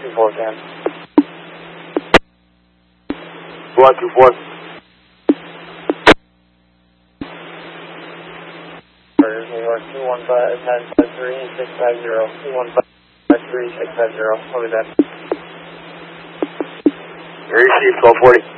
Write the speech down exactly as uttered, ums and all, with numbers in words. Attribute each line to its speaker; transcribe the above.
Speaker 1: two four, Cam.
Speaker 2: One two four.
Speaker 1: New York, two one five nine five three six five zero, two one five three six five zero, over that.
Speaker 2: Receive twelve forty.